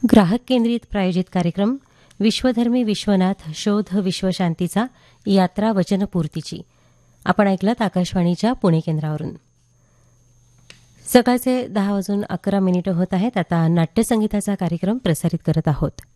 ग्राहक केंद्रित प्रायोजित कार्यक्रम विश्वधर्मी विश्वनाथ शोध विश्वशांतीचा यात्रा वचनपूर्तीची आपण ऐकलात आकाशवाणीच्या पुणे केंद्रावरून. सकाळचे 10:11 होत आहेत. आता नाट्यसंगीताचा कार्यक्रम प्रसारित करत आहोत.